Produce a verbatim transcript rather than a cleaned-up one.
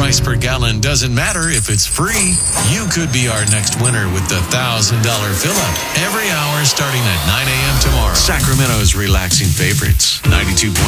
price per gallon doesn't matter if it's free. You could be our next winner with the one thousand dollars fill-up every hour starting at nine a.m. tomorrow. Sacramento's relaxing favorites, ninety-two point